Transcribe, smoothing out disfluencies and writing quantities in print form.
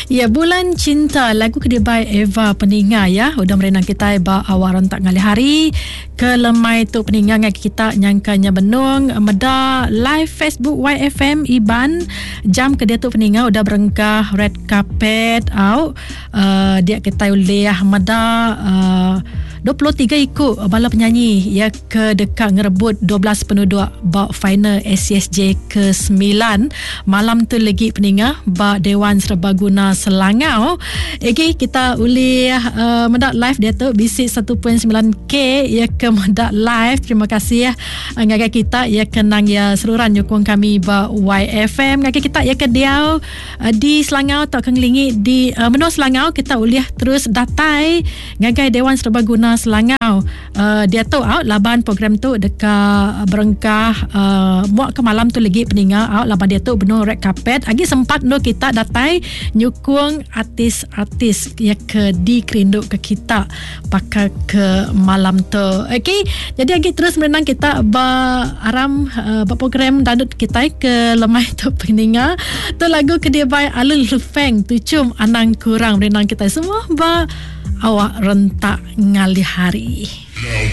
Ya, Bulan Cinta, lagu kedua Eva Peninga ya. Udah merenang kita ba awak rentak ngali hari. Kelemai tu peninga ngai kita nyangkanya benung meda live Facebook YFM Iban. Jam kedua tu peninga udah berengkah red carpet au dia kita uliah meda 23 ikut bala penyanyi ya ke dekat ngerebut 12 penduduk bak final SCSJ ke-9 malam tu lagi peninga bak Dewan Serbaguna Selangau. Okey, kita uli mendak live dia tu bisik 1.9K ya ke mendak live. Terima kasih ya ngagai kita ya kenang ya seluruhan nyokong kami bak YFM ngagai kita ya ke Diau di Selangau tak kengelingi di Menua Selangau kita uliah terus datai ngagai Dewan Serbaguna Selangau. Dia tu laban program tu dekat berengkah muak ke malam tu lagi peninga laban dia tu benar red carpet agi sempat no kita datai nyukung artis-artis ya ke di kerinduk ke kita pakai ke malam tu. Okey, jadi agi terus merenang kita aram program dandut kita ke lemai tu peninga tu lagu kedua by Alun Lufeng Tucum Anang Kurang merenang kita semua awak rentak ngali hari.